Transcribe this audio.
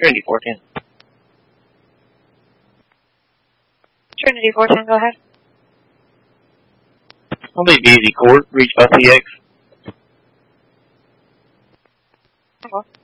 Trinity 410. Trinity 410, go ahead. I'll leave Easy Court, reach by CX. Okay.